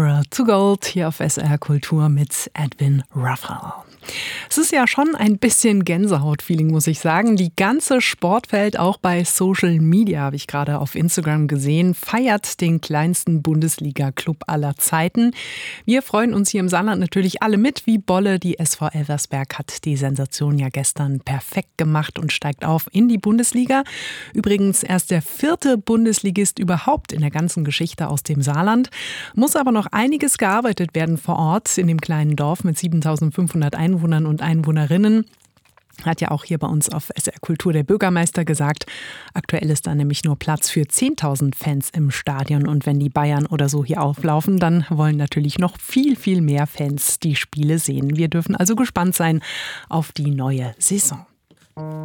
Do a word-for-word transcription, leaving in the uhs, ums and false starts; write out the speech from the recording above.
Emerald to Gold hier auf S R Kultur mit Edwin Ruffalo. Es ist ja schon ein bisschen Gänsehaut-Feeling, muss ich sagen. Die ganze Sportwelt, auch bei Social Media, habe ich gerade auf Instagram gesehen, feiert den kleinsten Bundesliga-Club aller Zeiten. Wir freuen uns hier im Saarland natürlich alle mit, wie Bolle. Die S V Elversberg hat die Sensation ja gestern perfekt gemacht und steigt auf in die Bundesliga. Übrigens erst der vierte Bundesligist überhaupt in der ganzen Geschichte aus dem Saarland. Muss aber noch einiges gearbeitet werden vor Ort in dem kleinen Dorf mit siebentausendfünfhundert Einwohnern und Einwohnerinnen. Hat ja auch hier bei uns auf S R Kultur der Bürgermeister gesagt. Aktuell ist da nämlich nur Platz für zehntausend Fans im Stadion. Und wenn die Bayern oder so hier auflaufen, dann wollen natürlich noch viel, viel mehr Fans die Spiele sehen. Wir dürfen also gespannt sein auf die neue Saison.